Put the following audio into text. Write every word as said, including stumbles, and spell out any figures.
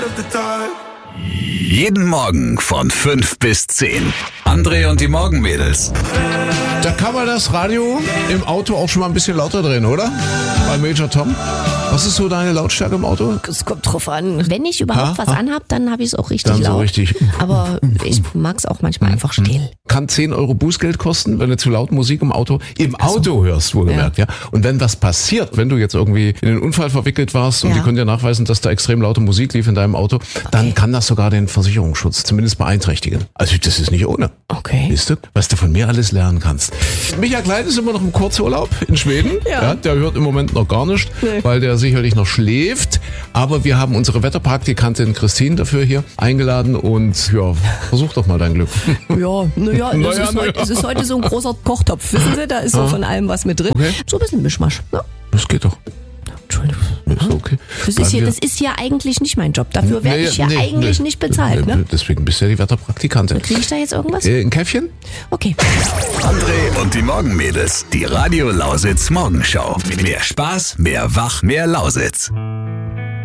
Jeden Morgen von fünf bis zehn. André und die Morgenmädels. Da kann man das Radio im Auto auch schon mal ein bisschen lauter drehen, oder? Bei Major Tom. Was ist so deine Lautstärke im Auto? Es kommt drauf an. Wenn ich überhaupt ha, was ha. anhab, dann habe ich es auch richtig Dann laut. so richtig. Aber ich mag es auch manchmal einfach still. Kann zehn Euro Bußgeld kosten, wenn du zu laut Musik im Auto, im Auto hörst, wohlgemerkt, ja. ja. Und wenn was passiert, wenn du jetzt irgendwie in einen Unfall verwickelt warst und Ja. die können dir nachweisen, dass da extrem laute Musik lief in deinem Auto, dann Okay. kann das sogar den Versicherungsschutz zumindest beeinträchtigen. Also das ist nicht ohne. Okay. Siehst du, was du von mir alles lernen kannst. Michael Klein ist immer noch im Kurzurlaub in Schweden. Ja. Der hört im Moment noch gar nicht, Nee. weil der sicherlich noch schläft. Aber wir haben unsere Wetterpraktikantin Christine dafür hier eingeladen und ja, versuch doch mal dein Glück. Ja, naja, Na das ja, ist na heute, ja. es ist heute so ein großer Kochtopf, wissen Sie? Da ist so von allem was mit drin. Okay. So ein bisschen Mischmasch. Ja. Das geht doch. Entschuldigung. Ist okay. Das ist, hier, das ist ja eigentlich nicht mein Job. Dafür werde Nee, ich ja nee, eigentlich nee. nicht bezahlt. Ne? Deswegen bist du ja die Wetterpraktikantin. Kriege ich da jetzt irgendwas? Äh, ein Käffchen? Okay. André und die Morgenmädels. Die Radio Lausitz Morgenschau. Mehr Spaß, mehr Wach, mehr Lausitz.